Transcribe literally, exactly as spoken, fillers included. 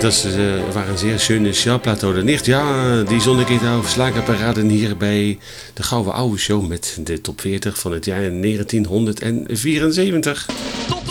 Dat uh, waren zeer schöne Schallplatten nicht. Ja, die zonneketen over slagerparaden hier bij de Gouden Oude Show met de top veertig van het jaar negentien vierenzeventig.